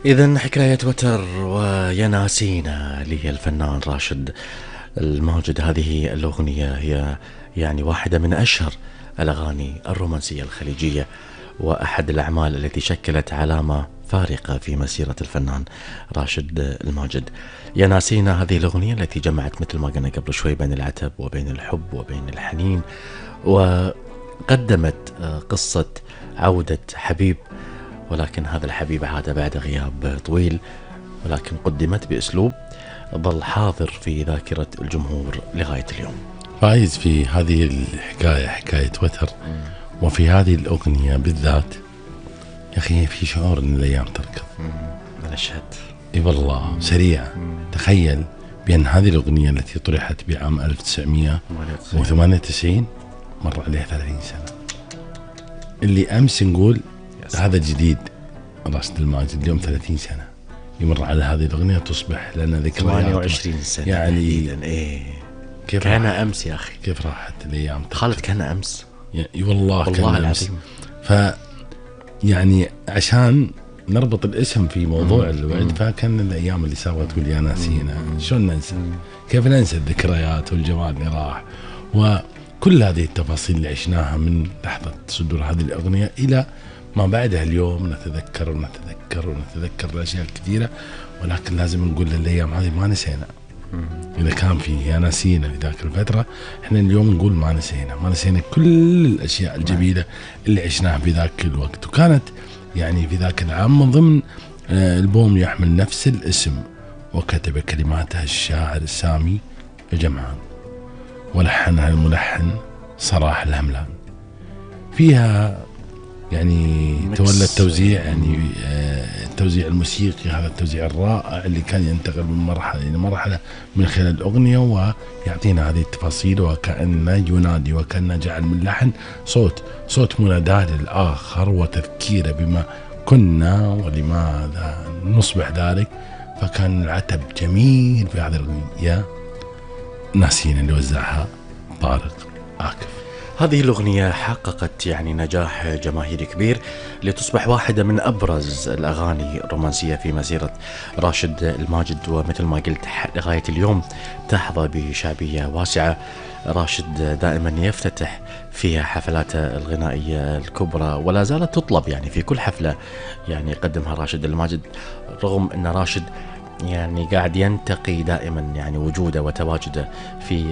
إذن حكاية وتر ويناسينا للفنان راشد الماجد. هذه الأغنية هي يعني واحدة من أشهر الأغاني الرومانسية الخليجية، وأحد الأعمال التي شكلت علامة فارقة في مسيرة الفنان راشد الماجد. يناسينا هذه الأغنية التي جمعت مثل ما قلنا قبل شوي بين العتب وبين الحب وبين الحنين، وقدمت قصة عودة حبيب، ولكن هذا الحبيب عاد بعد غياب طويل، ولكن قدمت بأسلوب ظل حاضر في ذاكرة الجمهور لغاية اليوم. فايز، في هذه الحكاية حكاية وتر وفي هذه الأغنية بالذات يا أخي في شعور أن الأيام تركض. نشهد اي والله سريع. تخيل بأن هذه الأغنية التي طرحت بعام 1998 مر عليها 30 سنة. اللي أمس نقول هذا جديد، راشد الماجد اليوم 30 سنة يمر على هذه الأغنية، تصبح لنا ذكريات 28 سنة يعني. كيف كان أمس يا أخي، كيف راحت الأيام خالد، كان أمس والله كان أمس. يعني عشان نربط الاسم في موضوع الوعد، فكان الأيام اللي سوا تقول يا ناسينا، شلون ننسى؟ كيف ننسى الذكريات والجمال اللي راح، وكل هذه التفاصيل اللي عشناها من لحظة صدور هذه الأغنية إلى ما بعدها. اليوم نتذكر ونتذكر ونتذكر الأشياء كثيرة، ولكن لازم نقول للأيام هذه ما نسينا. إذا كان في يا ناسينا في ذاك الفترة، إحنا اليوم نقول ما نسينا كل الأشياء الجميلة اللي عشناها في ذاك الوقت. وكانت يعني في ذاك العام من ضمن البوم يحمل نفس الاسم، وكتب كلماتها الشاعر السامي الجمعان، ولحنها الملحن صلاح الهملان. فيها يعني تولى التوزيع، يعني التوزيع الموسيقي، هذا التوزيع الرائع اللي كان ينتقل من مرحلة إلى مرحلة من خلال الأغنية، ويعطينا هذه التفاصيل وكأنه ينادي، وكأنه جعل من لحن صوت مناداة للآخر وتذكيره بما كنا ولماذا نصبح ذلك. فكان العتب جميل في هذه الأغنية. ناسينا اللي وزعها طارق آكف. هذه الأغنية حققت يعني نجاح جماهيري كبير لتصبح واحدة من أبرز الأغاني الرومانسية في مسيرة راشد الماجد، ومثل ما قلت لغاية اليوم تحظى بشعبية واسعة. راشد دائما يفتتح فيها حفلاته الغنائية الكبرى، ولا زالت تطلب يعني في كل حفلة يعني يقدمها راشد الماجد، رغم أن راشد يعني قاعد ينتقي دائما يعني وجوده وتواجده في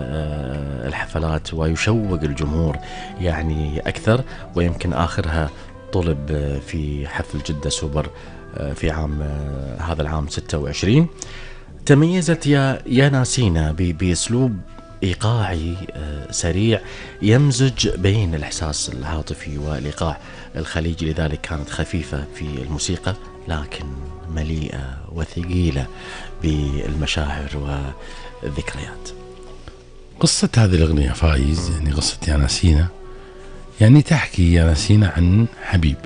الحفلات ويشوق الجمهور يعني أكثر. ويمكن آخرها طلب في حفل جدة سوبر في هذا العام 26. تميزت يا ناسينا بأسلوب إيقاعي سريع يمزج بين الإحساس العاطفي والإيقاع الخليجي، لذلك كانت خفيفة في الموسيقى لكن مليئة وثقيلة بالمشاعر والذكريات. قصة هذه الأغنية فايز، يعني قصة يا ناسينا، يعني تحكي يا ناسينا عن حبيب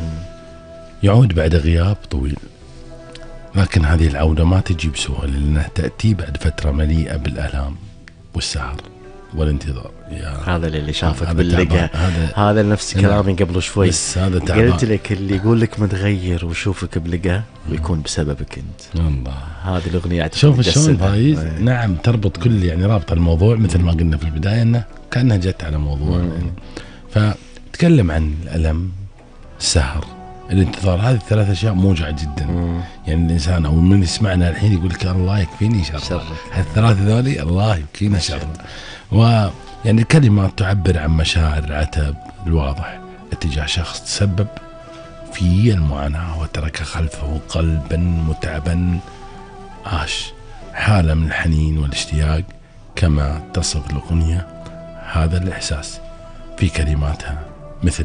يعود بعد غياب طويل، لكن هذه العودة ما تجي بسهولة، لأنها تأتي بعد فترة مليئة بالآلام والسهر والانتظار. هذا اللي شافك باللقاء، هذا نفس كلامي قبل شوي، قلت لك اللي يقول لك متغير ويشوفك بلقاء ويكون بسببك انت. الله، هذه الأغنية شوف شلون فايز. نعم، تربط كل يعني رابط الموضوع مثل ما قلنا في البداية انه كأنها جت على موضوع يعني. فتتكلم عن الألم، السهر، الانتظار. هذه الثلاث أشياء موجعة جدا. يعني الإنسان أو من يسمعنا الحين يقول لك الله يكفيني شر. الثلاثة ذولي الله يكفينا شر. ويعني الكلمات تعبر عن مشاعر العتب الواضح اتجاه شخص تسبب في المعاناة وترك خلفه قلبا متعبا، عاش حالة من الحنين والاشتياق كما تصف الأغنية هذا الإحساس في كلماتها، مثل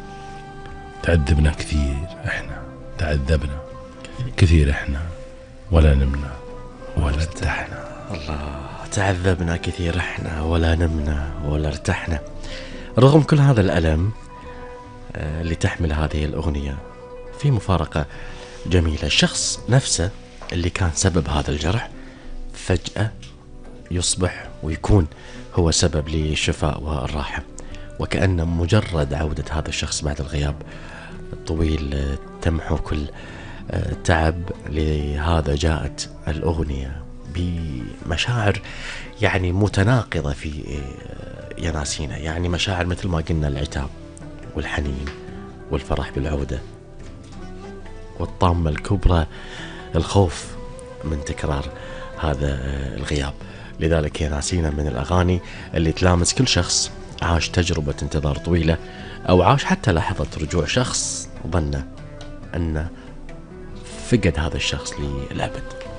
تعذبنا كثير احنا، تعذبنا كثير احنا، ولا نمنا ولا ارتحنا. الله، تعذبنا كثير احنا ولا نمنا ولا ارتحنا. رغم كل هذا الألم اللي تحمل هذه الأغنية، في مفارقة جميلة. الشخص نفسه اللي كان سبب هذا الجرح فجأة يصبح ويكون هو سبب للشفاء والراحة، وكأن مجرد عودة هذا الشخص بعد الغياب الطويل تمحو كل تعب. لهذا جاءت الأغنية بمشاعر يعني متناقضة في يا ناسينا، يعني مشاعر مثل ما قلنا العتاب والحنين والفرح بالعودة، والطامة الكبرى الخوف من تكرار هذا الغياب. لذلك يا ناسينا من الأغاني اللي تلامس كل شخص عاش تجربة انتظار طويلة، أو عاش حتى لحظة رجوع شخص ظن أن فقد هذا الشخص للأبد.